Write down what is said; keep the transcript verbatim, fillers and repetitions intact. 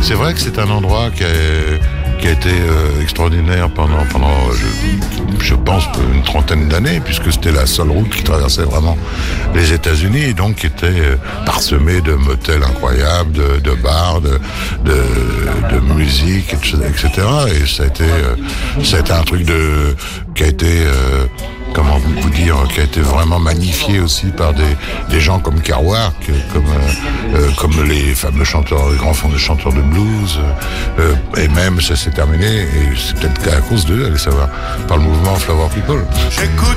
c'est vrai que c'est un endroit qui a, qui a été euh, extraordinaire pendant, pendant je, je pense, une trentaine d'années, puisque c'était la seule route qui traversait vraiment les États-Unis, et donc qui était euh, parsemée de motels incroyables, de, de bars, de, de, de musique, et cetera. Et ça a été, euh, ça a été un truc de, qui a été, euh, comment vous dire, qui a été vraiment magnifié aussi par des, des gens comme Kerouac, comme, euh, comme les fameux chanteurs, les grands chanteurs de blues, euh, et même ça s'est terminé, et c'est peut-être qu'à cause d'eux, allez savoir, par le mouvement Flower People. J'écoute